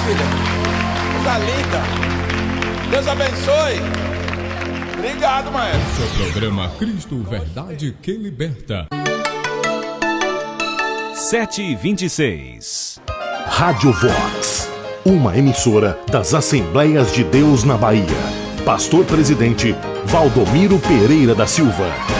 filha? Coisa linda. Deus abençoe. Obrigado, maestro. Seu programa Cristo, Verdade que Liberta. 7h26. Rádio Vox, uma emissora das Assembleias de Deus na Bahia. Pastor Presidente Valdomiro Pereira da Silva.